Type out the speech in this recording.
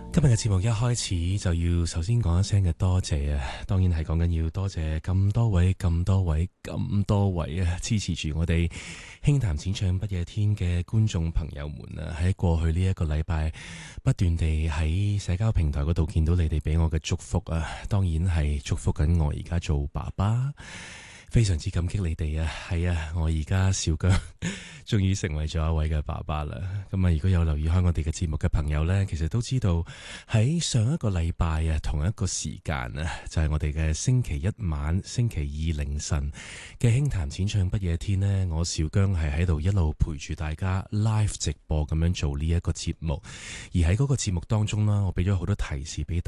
今日嘅節目一開始就要首先講一聲嘅多謝啊，當然係講緊要多謝咁多位支持住我哋輕談淺唱不夜天嘅觀眾朋友們啊，喺過去呢一個禮拜不斷地喺社交平台嗰度見到你哋俾我嘅祝福啊，當然係祝福緊我而家做爸爸。非常之感激你哋啊！係啊，我而家小姜終於成為咗一位嘅爸爸啦。咁啊，如果有留意開我哋嘅節目嘅朋友呢，其實都知道喺上一個禮拜啊，同一個時間啊，就係我哋嘅星期一晚、星期二凌晨嘅輕談淺唱不夜天呢，我小姜係喺度一路陪住大家 live 直播咁樣做呢一個節目。而喺嗰個節目當中啦，我俾咗好多提示俾